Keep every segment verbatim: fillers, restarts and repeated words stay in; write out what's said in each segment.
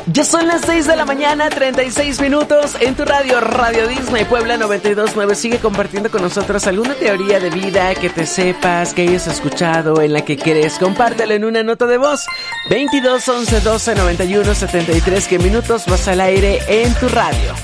Ya son las seis de la mañana, treinta y seis minutos en tu radio, Radio Disney Puebla noventa y dos punto nueve. Sigue compartiendo con nosotros alguna teoría de vida que te sepas, que hayas escuchado, en la que crees. Compártelo en una nota de voz. veintidós, once, doce, noventa y uno, setenta y tres. ¿Qué minutos vas al aire en tu radio?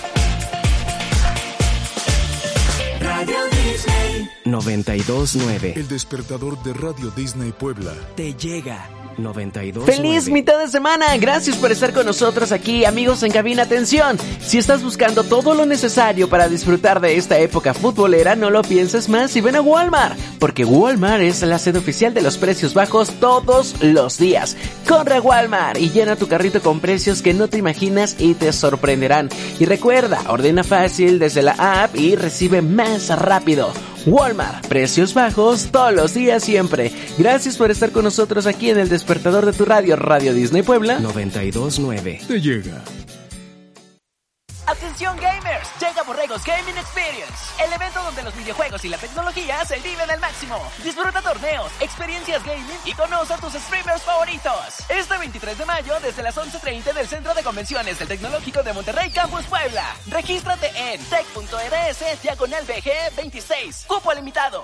Radio Disney noventa y dos punto nueve. El despertador de Radio Disney Puebla te llega. noventa y dos punto nueve. ¡Feliz mitad de semana! Gracias por estar con nosotros aquí, amigos en cabina. Atención, si estás buscando todo lo necesario para disfrutar de esta época futbolera, no lo pienses más y ven a Walmart, porque Walmart es la sede oficial de los precios bajos todos los días. Corre a Walmart y llena tu carrito con precios que no te imaginas y te sorprenderán. Y recuerda, ordena fácil desde la app y recibe más rápido. Walmart, precios bajos todos los días siempre. Gracias por estar con nosotros aquí en el despertador de tu radio, Radio Disney Puebla noventa y dos punto nueve. te llega. ¡Atención gamers! Llega Borregos Gaming Experience, el evento donde los videojuegos y la tecnología se viven al máximo. Disfruta torneos, experiencias gaming y conoce a tus streamers favoritos. Este veintitrés de mayo desde las once treinta del Centro de Convenciones del Tecnológico de Monterrey Campus Puebla. Regístrate en tech.rs diagonal B G veintiséis. Cupo limitado.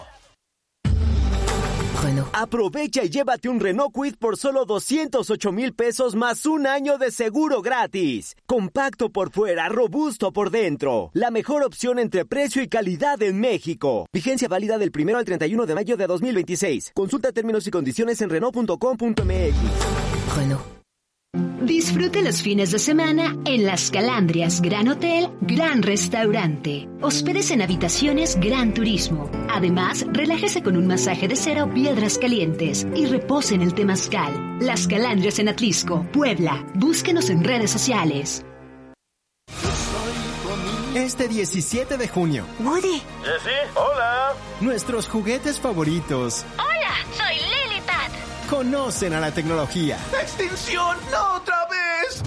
Aprovecha y llévate un Renault Kwid por solo doscientos ocho mil pesos más un año de seguro gratis. Compacto por fuera, robusto por dentro. La mejor opción entre precio y calidad en México. Vigencia válida del primero al treinta y uno de mayo de dos mil veintiséis. Consulta términos y condiciones en renault punto com punto m x. Renault. Disfrute los fines de semana en Las Calandrias Gran Hotel, Gran Restaurante. Hospedes en habitaciones Gran Turismo. Además, relájese con un masaje de cera o piedras calientes y repose en el temazcal. Las Calandrias en Atlisco, Puebla. Búsquenos en redes sociales. Este diecisiete de junio. Woody. Jessie, hola. Nuestros juguetes favoritos. Hola, soy Lily Pat. Conocen a la tecnología. ¡Extinción! ¡No otra vez!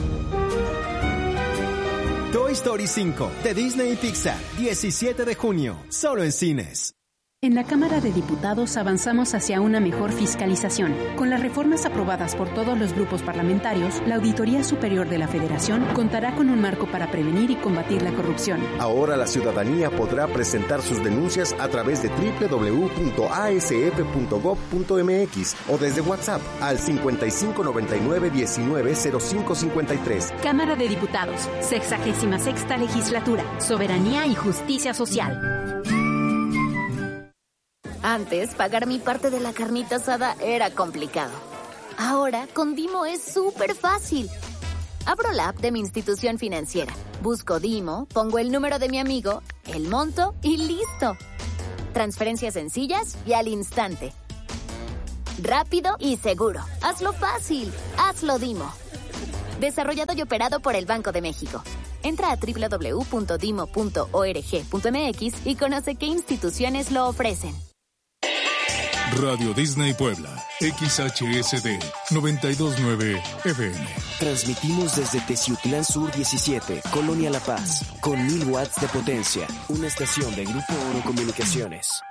Toy Story cinco, de Disney y Pixar, diecisiete de junio, solo en cines. En la Cámara de Diputados avanzamos hacia una mejor fiscalización. Con las reformas aprobadas por todos los grupos parlamentarios, la Auditoría Superior de la Federación contará con un marco para prevenir y combatir la corrupción. Ahora la ciudadanía podrá presentar sus denuncias a través de doble u doble u doble u punto a s f punto gob punto m x o desde WhatsApp al cincuenta y cinco noventa y nueve diecinueve cero cinco cincuenta y tres. Cámara de Diputados, sexagésima sexta Legislatura, Soberanía y Justicia Social. Antes, pagar mi parte de la carnita asada era complicado. Ahora, con Dimo es súper fácil. Abro la app de mi institución financiera, busco Dimo, pongo el número de mi amigo, el monto y listo. Transferencias sencillas y al instante. Rápido y seguro. Hazlo fácil. Hazlo Dimo. Desarrollado y operado por el Banco de México. Entra a doble u doble u doble u punto dimo punto org punto m x y conoce qué instituciones lo ofrecen. Radio Disney Puebla, X H S D noventa y dos punto nueve F M. Transmitimos desde Teciutlán Sur diecisiete, Colonia La Paz, con mil watts de potencia. Una estación de Grupo Oro Comunicaciones.